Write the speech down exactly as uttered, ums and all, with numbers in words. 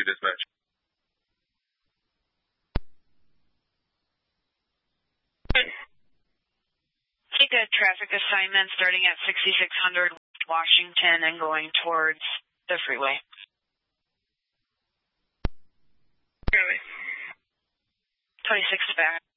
two dispatch. Take a traffic assignment starting at sixty-six hundred Washington and going towards the freeway. Copy. twenty-six back.